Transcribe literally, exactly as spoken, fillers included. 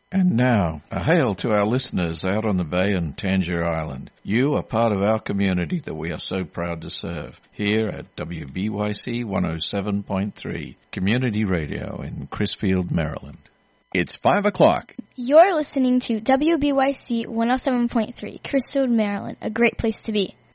And now, a hail to our listeners out on the bay and Tangier Island. You are part of our community that we are so proud to serve. Here at W B Y C one oh seven point three, Community Radio in Crisfield, Maryland. It's five o'clock. You're listening to W B Y C one oh seven point three, Crisfield, Maryland, a great place to be.